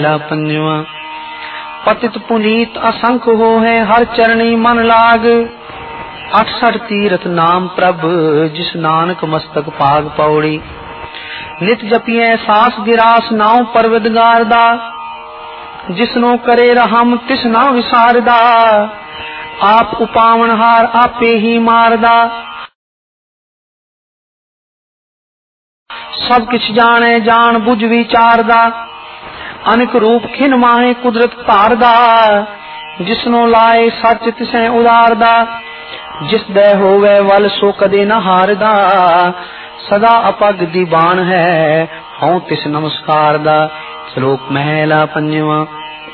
पंजवा पतित पुनीत असंख हो है हर चरणी मन लाग। 68 तीरथ नाम प्रभ जिस नानक मस्तक पाग पौड़ी। नित जपिए सास गिरास नाव परवदगार दा जिसनो करे रहम तिस ना विसारदा। आप उपावन हार आपे ही मारदा सब किछ जाने जान बुझ विचारदा। अनेक रूप खिन माहे कुदरत धारदा जिसनो लाए सच तिसे उदारदा। जिस दे होवे वल सो कदे न हारदा सदा अपग दीवान है हूं तिस नमस्कार दा। श्लोक महला पंजवा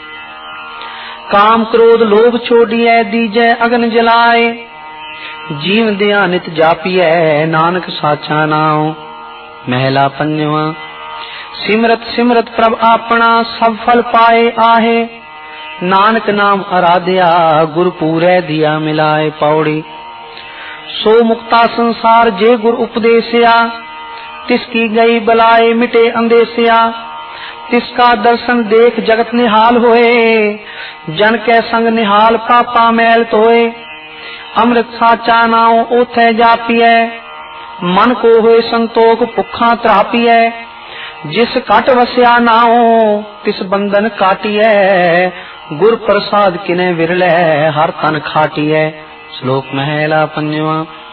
काम क्रोध लोभ छोड़िए दीजै अगन जलाए। जीव दया नित जापिए नानक साचा नाम। महला पंजवा सिमरत सिमरत प्रभ आपना सब फल पाए आहे। नानक नाम आराध्या गुर पूरे दिया मिलाए पौड़ी। सो मुक्ता संसार जे गुर उपदेसिया तिसकी गई बलाए मिटे अंदेसिया। तिसका दर्शन देख जगत निहाल होए जन के संग निहाल पापा मैल तोए। अमृत साचा नाओ ओथे जापिए मन को होए संतोख भुखा त्रापिए। जिस काट वस्या नाओ तिस बंधन काटिए गुर प्रसाद किने विरले हर तन खाटिए। श्लोक महला पंजवा